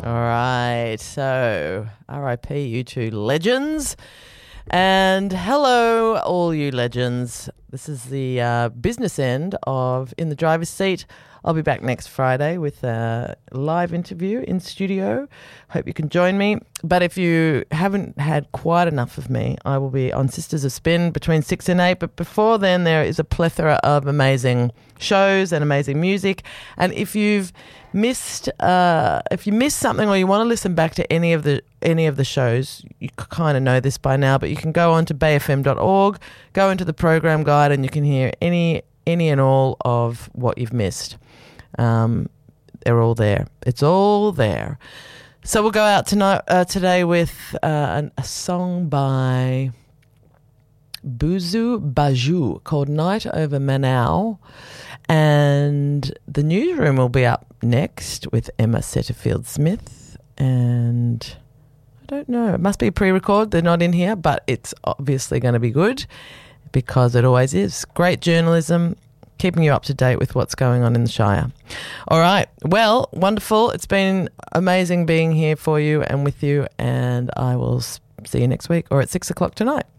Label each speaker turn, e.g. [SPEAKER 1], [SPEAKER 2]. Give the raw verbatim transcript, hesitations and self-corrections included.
[SPEAKER 1] All right. So, R I P, you two legends. And hello, all you legends. This is the uh, business end of In the Driver's Seat. I'll be back next Friday with a live interview in studio. Hope you can join me. But if you haven't had quite enough of me, I will be on Sisters of Spin between six and eight. But before then, there is a plethora of amazing shows and amazing music. And if you've missed, uh, if you missed something or you want to listen back to any of the any of the shows, you kind of know this by now. But you can go on to bay f m dot org, go into the program guide, and you can hear any any and all of what you've missed. Um, they're all there. It's all there. So we'll go out tonight, uh, today with uh, an, a song by Buzu Baju called Night Over Manau. And the newsroom will be up next with Emma Setterfield-Smith. And I don't know, it must be a pre-record. They're not in here, but it's obviously going to be good because it always is. Great journalism, keeping you up to date with what's going on in the Shire. All right. Well, wonderful. It's been amazing being here for you and with you, and I will see you next week or at six o'clock tonight.